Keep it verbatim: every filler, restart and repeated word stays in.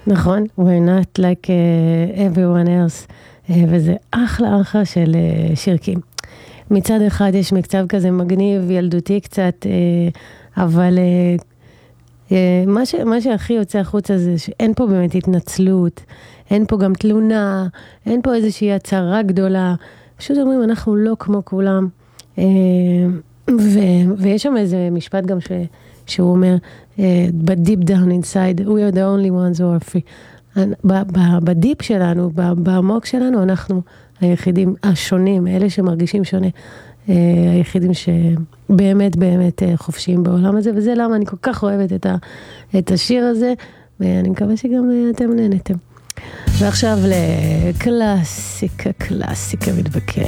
נכון, we're not like uh, everyone else, uh, וזה אחלה אחלה של uh, שירקים. מצד אחד יש מקצב כזה מגניב, ילדותי קצת, uh, אבל uh, uh, מה, ש, מה שהכי יוצא החוצה זה שאין פה באמת התנצלות, אין פה גם תלונה, אין פה איזושהי הצהרה גדולה, פשוט אומרים אנחנו לא כמו כולם, uh, ו, ויש שם איזה משפט גם ש... שהוא אומר, uh, but deep down inside, we are the only ones who are free. בדיפ שלנו, בעמוק שלנו, אנחנו היחידים השונים, אלה שמרגישים שונה, uh, היחידים שבאמת באמת uh, חופשיים בעולם הזה, וזה למה אני כל כך אוהבת את, ה, את השיר הזה, ואני מקווה שגם uh, אתם נהנתם. ועכשיו לקלאסיקה, קלאסיקה מתבקרת.